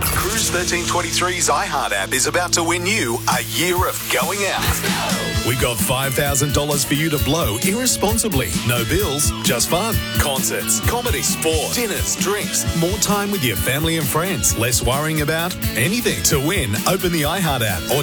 Cruise 1323's iHeart app is about to win you a year of going out. We got $5,000 for you to blow irresponsibly. No bills, just fun. Concerts, comedy, sport, dinners, drinks, more time with your family and friends. Less worrying about anything. To win, open the iHeart app or